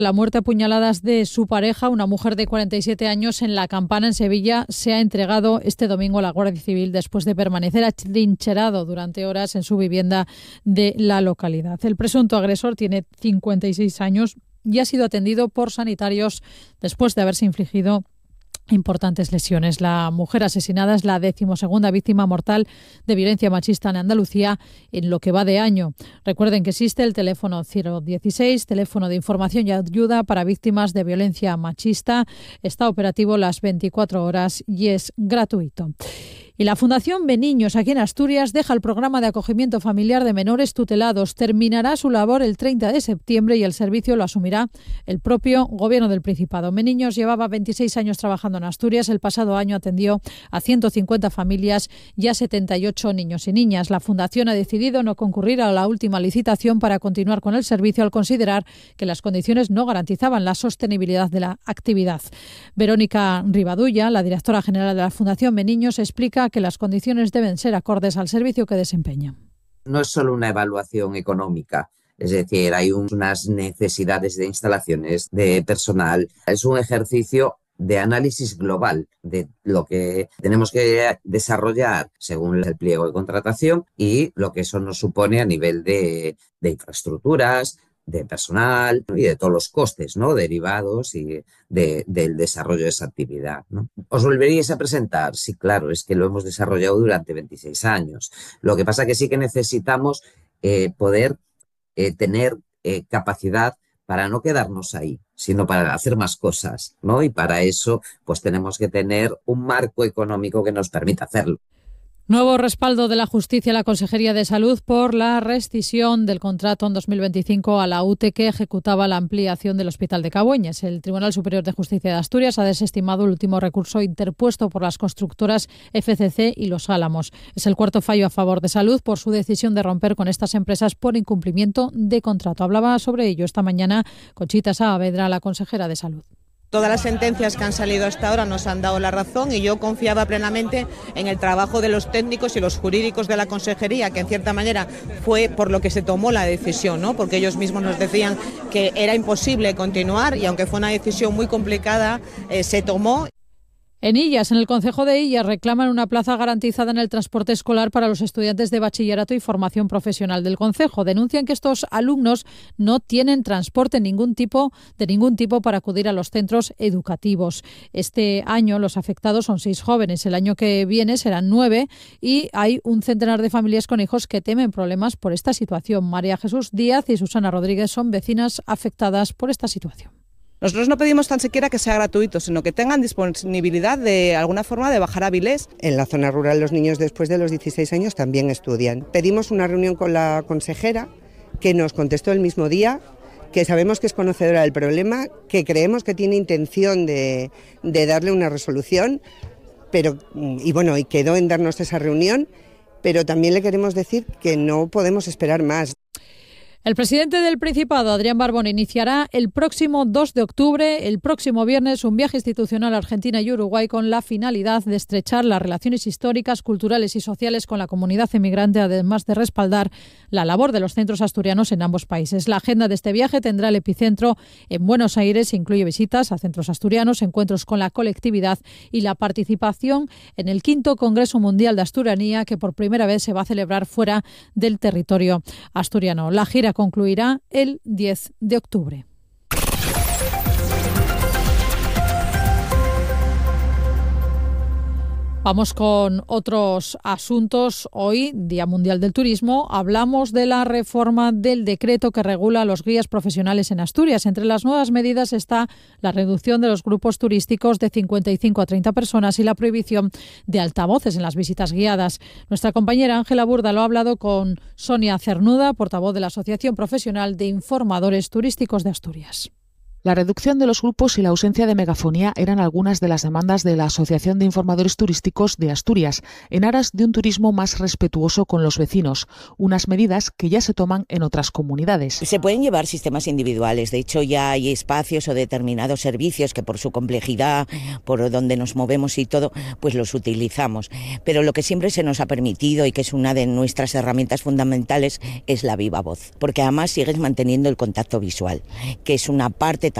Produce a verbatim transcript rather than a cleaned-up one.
La muerte a puñaladas de su pareja, una mujer de cuarenta y siete años, en La Campana, en Sevilla, se ha entregado este domingo a la Guardia Civil después de permanecer atrincherado durante horas en su vivienda de la localidad. El presunto agresor tiene cincuenta y seis años y ha sido atendido por sanitarios después de haberse infligido importantes lesiones. La mujer asesinada es la decimosegunda víctima mortal de violencia machista en Andalucía en lo que va de año. Recuerden que existe el teléfono cero dieciséis, teléfono de información y ayuda para víctimas de violencia machista. Está operativo las veinticuatro horas y es gratuito. Y la Fundación Beniños, aquí en Asturias, deja el programa de acogimiento familiar de menores tutelados. Terminará su labor el treinta de septiembre y el servicio lo asumirá el propio Gobierno del Principado. Beniños llevaba veintiséis años trabajando en Asturias. El pasado año atendió a ciento cincuenta familias y a setenta y ocho niños y niñas. La Fundación ha decidido no concurrir a la última licitación para continuar con el servicio al considerar que las condiciones no garantizaban la sostenibilidad de la actividad. Verónica Rivadulla, la directora general de la Fundación Beniños, explica que las condiciones deben ser acordes al servicio que desempeña. No es solo una evaluación económica, es decir, hay unas necesidades de instalaciones, de personal. Es un ejercicio de análisis global de lo que tenemos que desarrollar según el pliego de contratación y lo que eso nos supone a nivel de, de infraestructuras, de personal y de todos los costes, ¿no?, derivados y de, del desarrollo de esa actividad, ¿no? ¿Os volveríais a presentar? Sí, claro, es que lo hemos desarrollado durante veintiséis años. Lo que pasa que sí que necesitamos eh, poder eh, tener eh, capacidad para no quedarnos ahí, sino para hacer más cosas, ¿no? Y para eso pues tenemos que tener un marco económico que nos permita hacerlo. Nuevo respaldo de la Justicia a la Consejería de Salud por la rescisión del contrato en dos mil veinticinco a la U T E que ejecutaba la ampliación del Hospital de Cabueñes. El Tribunal Superior de Justicia de Asturias ha desestimado el último recurso interpuesto por las constructoras F C C y Los Álamos. Es el cuarto fallo a favor de Salud por su decisión de romper con estas empresas por incumplimiento de contrato. Hablaba sobre ello esta mañana Conchita Saavedra, la consejera de Salud. Todas las sentencias que han salido hasta ahora nos han dado la razón y yo confiaba plenamente en el trabajo de los técnicos y los jurídicos de la Consejería, que en cierta manera fue por lo que se tomó la decisión, ¿no? Porque ellos mismos nos decían que era imposible continuar y aunque fue una decisión muy complicada, eh, se tomó. En Illas, en el concejo de Illas, reclaman una plaza garantizada en el transporte escolar para los estudiantes de bachillerato y formación profesional del concejo. Denuncian que estos alumnos no tienen transporte ningún tipo, de ningún tipo para acudir a los centros educativos. Este año los afectados son seis jóvenes, el año que viene serán nueve y hay un centenar de familias con hijos que temen problemas por esta situación. María Jesús Díaz y Susana Rodríguez son vecinas afectadas por esta situación. Nosotros no pedimos tan siquiera que sea gratuito, sino que tengan disponibilidad de alguna forma de bajar a Vilés. En la zona rural los niños después de los dieciséis años también estudian. Pedimos una reunión con la consejera que nos contestó el mismo día, que sabemos que es conocedora del problema, que creemos que tiene intención de, de darle una resolución, pero y bueno, y quedó en darnos esa reunión, pero también le queremos decir que no podemos esperar más. El presidente del Principado, Adrián Barbón, iniciará el próximo dos de octubre, el próximo viernes, un viaje institucional a Argentina y Uruguay con la finalidad de estrechar las relaciones históricas, culturales y sociales con la comunidad emigrante, además de respaldar la labor de los centros asturianos en ambos países. La agenda de este viaje tendrá el epicentro en Buenos Aires, incluye visitas a centros asturianos, encuentros con la colectividad y la participación en el quinto Congreso Mundial de Asturianía, que por primera vez se va a celebrar fuera del territorio asturiano. La gira concluirá el diez de octubre. Vamos con otros asuntos. Hoy, Día Mundial del Turismo, hablamos de la reforma del decreto que regula los guías profesionales en Asturias. Entre las nuevas medidas está la reducción de los grupos turísticos de cincuenta y cinco a treinta personas y la prohibición de altavoces en las visitas guiadas. Nuestra compañera Ángela Burda lo ha hablado con Sonia Cernuda, portavoz de la Asociación Profesional de Informadores Turísticos de Asturias. La reducción de los grupos y la ausencia de megafonía eran algunas de las demandas de la Asociación de Informadores Turísticos de Asturias, en aras de un turismo más respetuoso con los vecinos, unas medidas que ya se toman en otras comunidades. Se pueden llevar sistemas individuales, de hecho ya hay espacios o determinados servicios que por su complejidad, por donde nos movemos y todo, pues los utilizamos. Pero lo que siempre se nos ha permitido y que es una de nuestras herramientas fundamentales es la viva voz, porque además sigues manteniendo el contacto visual, que es una parte